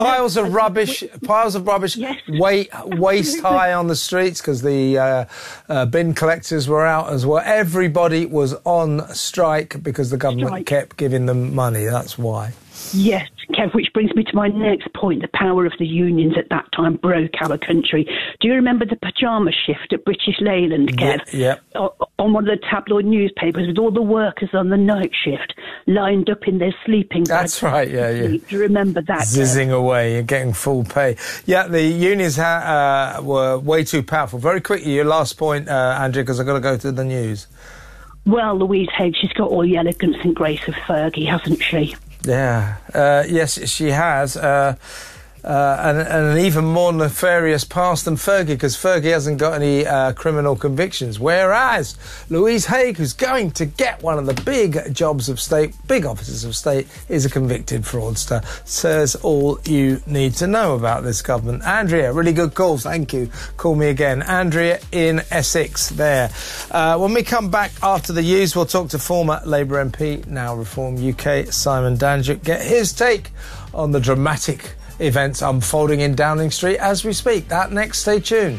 Piles of rubbish, Yes. waist high on the streets because the bin collectors were out as well. Everybody was on strike because the government kept giving them money. That's why. Yes, Kev, which brings me to my next point. The power of the unions at that time broke our country. Do you remember the pyjama shift at British Leyland, Kev? Yeah. On one of the tabloid newspapers with all the workers on the night shift lined up in their sleeping bags. That's right, yeah. Do you remember that? Zizzing away and getting full pay. Yeah, the unions were way too powerful. Very quickly, your last point, Andrea, because I've got to go to the news. Well, Louise Haigh, she's got all the elegance and grace of Fergie, hasn't she? Yeah, yes, she has, and an even more nefarious past than Fergie, because Fergie hasn't got any criminal convictions, whereas Louise Haigh, who's going to get one of the big offices of state, is a convicted fraudster. Says all you need to know about this government. Andrea, really good call, thank you. Call me again. Andrea in Essex there. When we come back after the news, we'll talk to former Labour MP, now Reform UK, Simon Danczuk, get his take on the dramatic events unfolding in Downing Street as we speak. That next, stay tuned.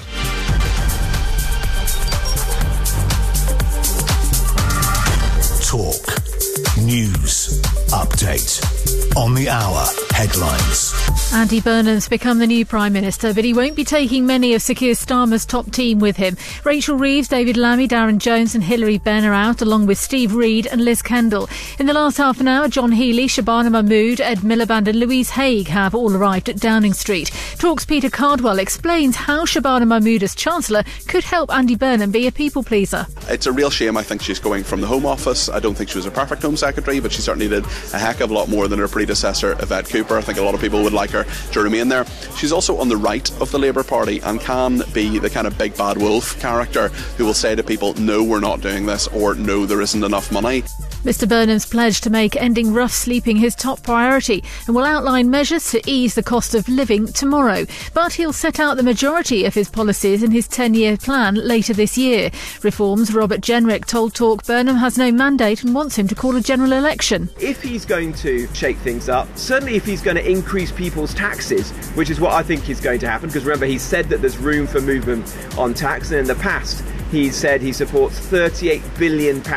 Talk. News. Update. On the hour. Headlines. Andy Burnham's become the new Prime Minister, but he won't be taking many of Sir Keir Starmer's top team with him. Rachel Reeves, David Lammy, Darren Jones and Hilary Benn are out, along with Steve Reed and Liz Kendall. In the last half an hour, John Healey, Shabana Mahmood, Ed Miliband and Louise Haigh have all arrived at Downing Street. Talk's Peter Cardwell explains how Shabana Mahmood as Chancellor could help Andy Burnham be a people-pleaser. It's a real shame. I think she's going from the Home Office. I don't think she was a perfect Home Secretary, but she certainly did a heck of a lot more than her predecessor, Yvette Cooper. I think a lot of people would like her to remain there. She's also on the right of the Labour Party and can be the kind of big bad wolf character who will say to people, no, we're not doing this, or no, there isn't enough money. Mr Burnham's pledged to make ending rough sleeping his top priority and will outline measures to ease the cost of living tomorrow. But he'll set out the majority of his policies in his 10-year plan later this year. Reform's Robert Jenrick told Talk Burnham has no mandate and wants him to call a general election. If he's going to shake things up, certainly if he's going to increase people's taxes, which is what I think is going to happen, because remember he said that there's room for movement on tax, and in the past he said he supports £38 billion or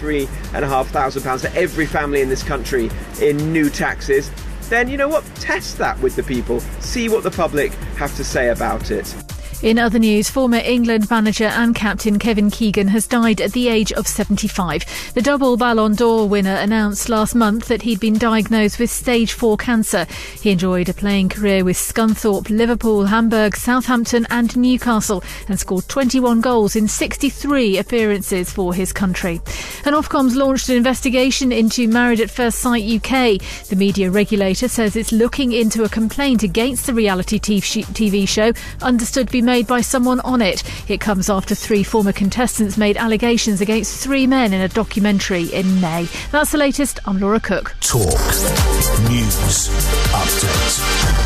£3,500 for every family in this country in new taxes, then you know what? Test that with the people. See what the public have to say about it. In other news, former England manager and captain Kevin Keegan has died at the age of 75. The double Ballon d'Or winner announced last month that he'd been diagnosed with stage 4 cancer. He enjoyed a playing career with Scunthorpe, Liverpool, Hamburg, Southampton and Newcastle and scored 21 goals in 63 appearances for his country. And Ofcom's launched an investigation into Married at First Sight UK. The media regulator says it's looking into a complaint against the reality TV show, understood to be made by someone on it. It comes after 3 former contestants made allegations against 3 men in a documentary in May. That's the latest. I'm Laura Cook. Talk. News. Update.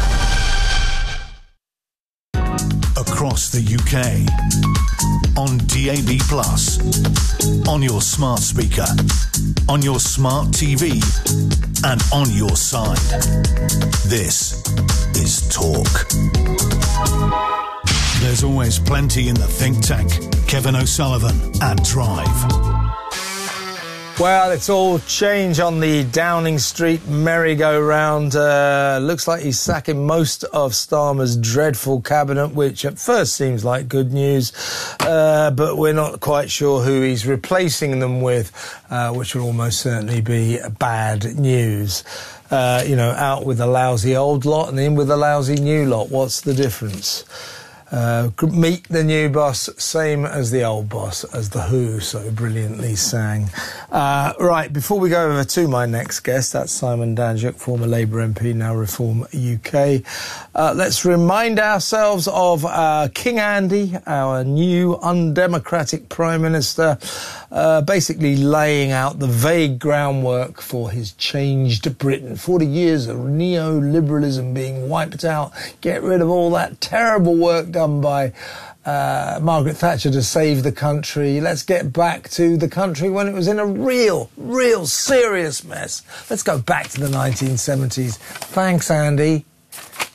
Across the UK. On DAB+. On your smart speaker. On your smart TV. And on your side. This is Talk. There's always plenty in the think tank. Kevin O'Sullivan at Drive. Well, it's all change on the Downing Street merry-go-round. Looks like he's sacking most of Starmer's dreadful cabinet, which at first seems like good news, but we're not quite sure who he's replacing them with, which will almost certainly be bad news. Out with the lousy old lot and in with the lousy new lot. What's the difference? Meet the new boss, same as the old boss, as The Who so brilliantly sang. Right, before we go over to my next guest, that's Simon Danczuk, former Labour MP, now Reform UK. Let's remind ourselves of King Andy, our new undemocratic Prime Minister, basically laying out the vague groundwork for his changed Britain. 40 years of neoliberalism being wiped out, get rid of all that terrible work done by Margaret Thatcher to save the country. Let's get back to the country when it was in a real serious mess. Let's go back to the 1970s. Thanks, Andy.